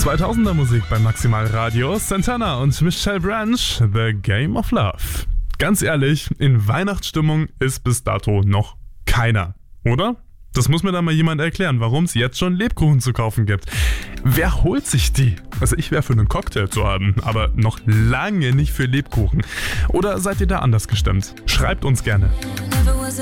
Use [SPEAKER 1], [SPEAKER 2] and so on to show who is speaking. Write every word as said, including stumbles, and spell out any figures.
[SPEAKER 1] zweitausender Musik bei Maximal Radio, Santana und Michelle Branch, The Game of Love. Ganz ehrlich, in Weihnachtsstimmung ist bis dato noch keiner, oder? Das muss mir dann mal jemand erklären, warum es jetzt schon Lebkuchen zu kaufen gibt. Wer holt sich die? Also ich wäre für einen Cocktail zu haben, aber noch lange nicht für Lebkuchen. Oder seid ihr da anders gestimmt? Schreibt uns gerne.